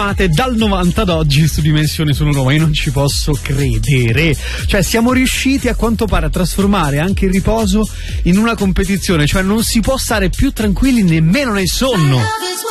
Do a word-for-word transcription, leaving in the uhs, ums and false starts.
giornate dal novanta ad oggi su Dimensione Sono Roma. Io non ci posso credere, cioè siamo riusciti a quanto pare a trasformare anche il riposo in una competizione, cioè non si può stare più tranquilli nemmeno nel sonno.